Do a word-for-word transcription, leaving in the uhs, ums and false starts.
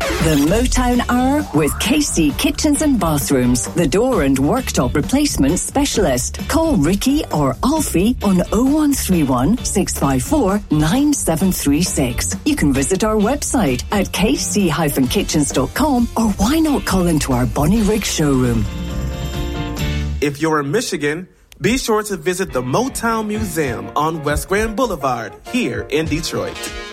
The Motown Hour with K C Kitchens and Bathrooms, the door and worktop replacement specialist. Call Ricky or Alfie on oh one three one, six five four, nine seven three six. You can visit our website at k c dash kitchens dot com, or why not call into our Bonnyrigg showroom. If you're in Michigan, be sure to visit the Motown Museum on West Grand Boulevard here in Detroit.